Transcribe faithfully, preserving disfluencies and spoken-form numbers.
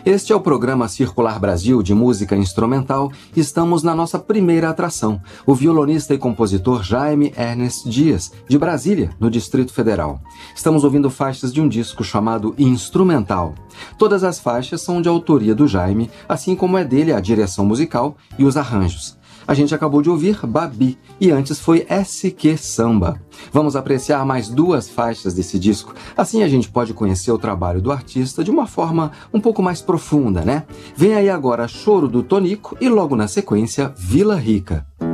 Este é o programa Circular Brasil de música instrumental. Estamos na nossa primeira atração, o violonista e compositor Jaime Ernest Dias, de Brasília, no Distrito Federal. Estamos ouvindo faixas de um disco chamado Instrumental. Todas as faixas são de autoria do Jaime, assim como é dele a direção musical e os arranjos. A gente acabou de ouvir Babi e antes foi S Q Samba. Vamos apreciar mais duas faixas desse disco, assim a gente pode conhecer o trabalho do artista de uma forma um pouco mais profunda, né? Vem aí agora Choro do Tonico e logo na sequência Vila Rica.